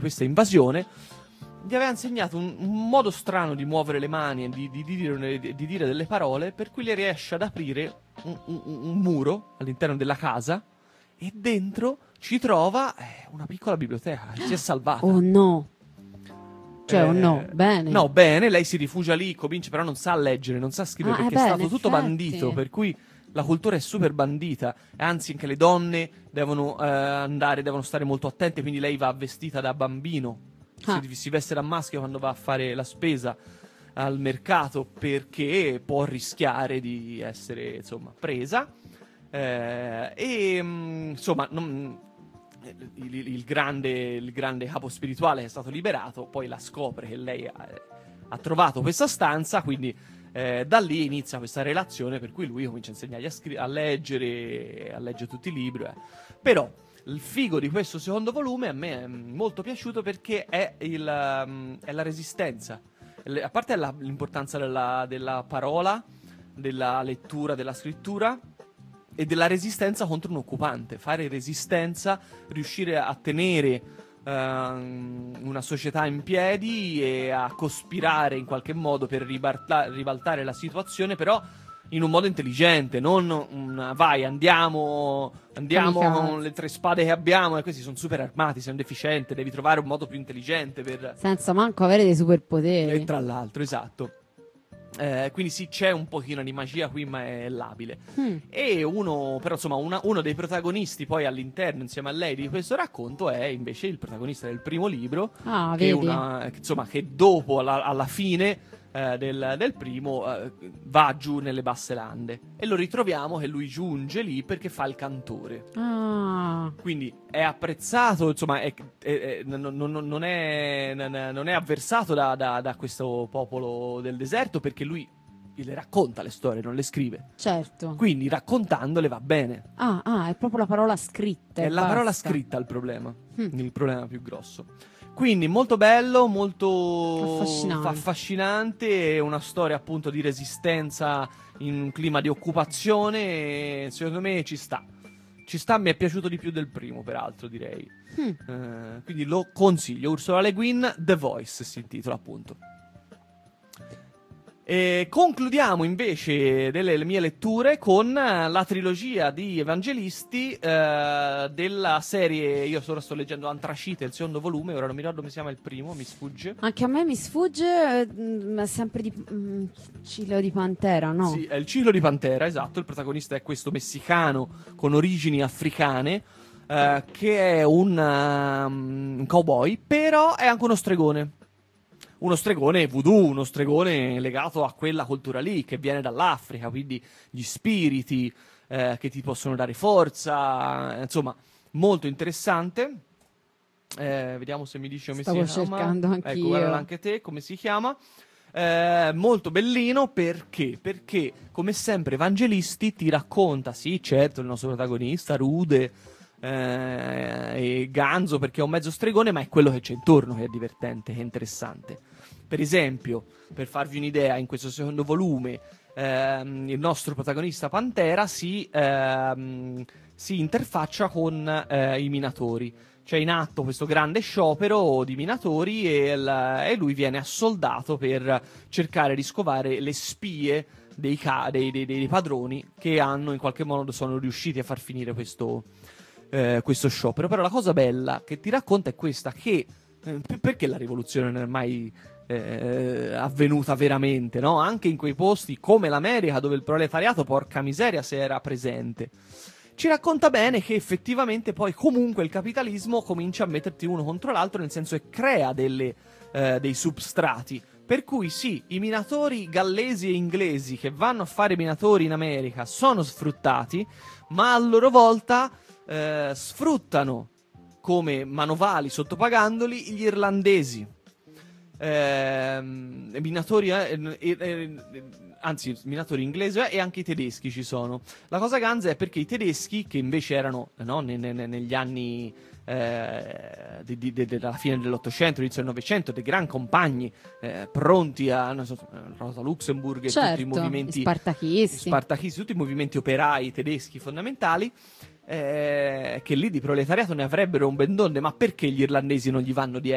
questa invasione, gli aveva insegnato un modo strano di muovere le mani e di dire delle parole, per cui lei riesce ad aprire un muro all'interno della casa e dentro ci trova una piccola biblioteca. Si è salvata. Oh no. Cioè, oh no, bene. No, bene, lei si rifugia lì, comincia, però non sa leggere, non sa scrivere, perché è stato tutto bandito, per cui la cultura è super bandita, anzi anche le donne devono devono stare molto attente, quindi lei va vestita da bambino, si veste da maschio quando va a fare la spesa al mercato, perché può rischiare di essere, insomma, presa. Insomma, il grande capo spirituale che è stato liberato poi la scopre che lei ha trovato questa stanza, quindi da lì inizia questa relazione, per cui lui comincia a insegnargli a leggere tutti i libri. Però il figo di questo secondo volume a me è molto piaciuto, perché è la resistenza, a parte l'importanza della parola, della lettura, della scrittura e della resistenza contro un occupante. Fare resistenza, riuscire a tenere una società in piedi e a cospirare in qualche modo per ribaltare la situazione, però in un modo intelligente, non vai, andiamo con le 3 spade che abbiamo, e questi sono super armati, sei un deficiente, devi trovare un modo più intelligente per... senza manco avere dei superpoteri. E tra l'altro, esatto. Quindi sì, c'è un pochino di magia qui, ma è labile. E però insomma uno dei protagonisti poi all'interno, insieme a lei, di questo racconto è invece il protagonista del primo libro, che dopo alla fine del primo va giù nelle basse lande, e lo ritroviamo che lui giunge lì perché fa il cantore. Quindi è apprezzato, insomma, non è avversato da questo popolo del deserto, perché lui le racconta le storie, non le scrive. Certo. Quindi raccontandole va bene. È proprio la parola scritta. È la parola scritta il problema più grosso. Quindi molto bello, molto affascinante, una storia appunto di resistenza in un clima di occupazione, e secondo me ci sta, mi è piaciuto di più del primo, peraltro, direi. Quindi lo consiglio. Ursula Le Guin, The Voice si intitola, appunto. E concludiamo invece delle mie letture con la trilogia di Evangelisti della serie. Io sto leggendo Antracite, il secondo volume, ora non mi ricordo come si chiama il primo, mi sfugge. Anche a me mi sfugge, ma sempre di Ciclo di Pantera, no? Sì, è il Ciclo di Pantera, esatto. Il protagonista è questo messicano con origini africane, che è un cowboy, però è anche uno stregone. Uno stregone voodoo, uno stregone legato a quella cultura lì, che viene dall'Africa, quindi gli spiriti che ti possono dare forza, insomma, molto interessante. Vediamo se mi dice come si chiama. Stavo cercando anch'io. Ecco, guardala anche te, come si chiama. Molto bellino, perché? Perché, come sempre, Evangelisti ti racconta, sì, certo, il nostro protagonista, Rude, e Ganzo, perché è un mezzo stregone, ma è quello che c'è intorno che è divertente, che è interessante. Per esempio, per farvi un'idea, in questo secondo volume il nostro protagonista Pantera si interfaccia con i minatori. C'è in atto questo grande sciopero di minatori, e lui viene assoldato per cercare di scovare le spie dei padroni che in qualche modo sono riusciti a far finire questo sciopero. Però la cosa bella che ti racconta è questa, che perché la rivoluzione non è mai avvenuta veramente, no? Anche in quei posti come l'America, dove il proletariato, porca miseria, se era presente. Ci racconta bene che effettivamente poi comunque il capitalismo comincia a metterti uno contro l'altro, nel senso che crea dei substrati. Per cui sì, i minatori gallesi e inglesi che vanno a fare minatori in America sono sfruttati, ma a loro volta sfruttano come manovali, sottopagandoli, gli irlandesi, minatori inglesi, e anche i tedeschi ci sono. La cosa ganza è perché i tedeschi, che invece erano negli anni della fine dell'Ottocento, inizio del Novecento, dei gran compagni pronti a Rosa Luxemburg, e tutti i movimenti spartachisti, tutti i movimenti operai tedeschi fondamentali, che lì di proletariato ne avrebbero un ben donde, ma perché gli irlandesi non gli vanno dietro?